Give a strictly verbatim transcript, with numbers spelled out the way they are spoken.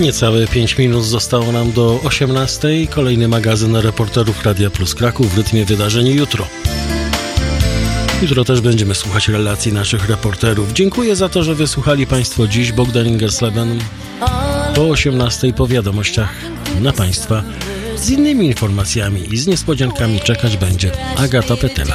Niecałe pięć minut zostało nam do osiemnastej. Kolejny magazyn reporterów Radia Plus Kraków w rytmie wydarzeń jutro. Jutro też będziemy słuchać relacji naszych reporterów. Dziękuję za to, że wysłuchali Państwo dziś. Bogdan Ingersleben. Po osiemnastej po wiadomościach na Państwa z innymi informacjami i z niespodziankami czekać będzie Agata Petela.